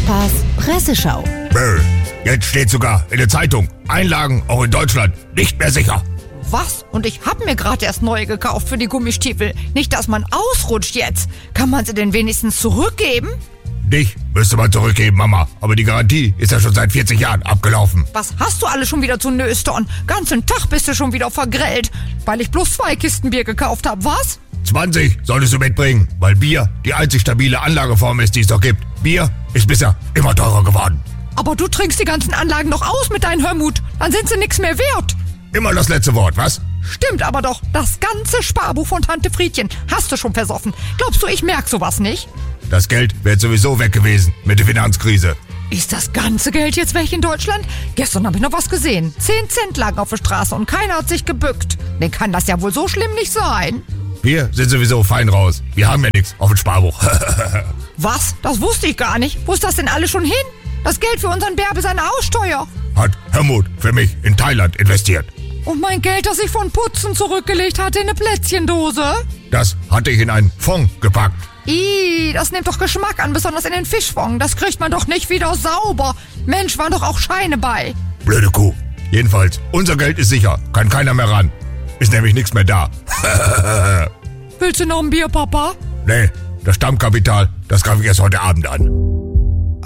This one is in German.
Papas Presseschau. Jetzt steht sogar in der Zeitung, Einlagen auch in Deutschland nicht mehr sicher. Was? Und ich hab mir gerade erst neue gekauft für die Gummistiefel. Nicht, dass man ausrutscht jetzt. Kann man sie denn wenigstens zurückgeben? Dich müsste man zurückgeben, Mama. Aber die Garantie ist ja schon seit 40 Jahren abgelaufen. Was hast du alles schon wieder zu nöstern? Ganzen Tag bist du schon wieder vergrellt, weil ich bloß 2 Kisten Bier gekauft habe, was? 20 solltest du mitbringen, weil Bier die einzig stabile Anlageform ist, die es noch gibt. Bier ist bisher immer teurer geworden. Aber du trinkst die ganzen Anlagen doch aus mit deinem Hörmut. Dann sind sie nichts mehr wert. Immer das letzte Wort, was? Stimmt aber doch. Das ganze Sparbuch von Tante Friedchen hast du schon versoffen. Glaubst du, ich merk sowas nicht? Das Geld wäre sowieso weg gewesen mit der Finanzkrise. Ist das ganze Geld jetzt weg in Deutschland? Gestern habe ich noch was gesehen. 10 Cent lagen auf der Straße und keiner hat sich gebückt. Dann kann das ja wohl so schlimm nicht sein. Wir sind sowieso fein raus. Wir haben ja nichts auf dem Sparbuch. Was? Das wusste ich gar nicht. Wo ist das denn alles schon hin? Das Geld für unseren Bärbe seine Aussteuer. Hat Helmut für mich in Thailand investiert. Und mein Geld, das ich von Putzen zurückgelegt hatte, in eine Plätzchendose? Das hatte ich in einen Fond gepackt. Das nimmt doch Geschmack an, besonders in den Fischfond. Das kriegt man doch nicht wieder sauber. Mensch, waren doch auch Scheine bei. Blöde Kuh. Jedenfalls, unser Geld ist sicher. Kann keiner mehr ran. Ist nämlich nichts mehr da. Willst du noch ein Bier, Papa? Nee, das Stammkapital, das greife ich erst heute Abend an.